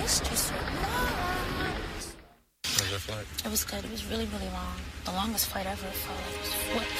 was just long. How was your flight? It was good. It was really, really long. The longest flight ever. It felt like it was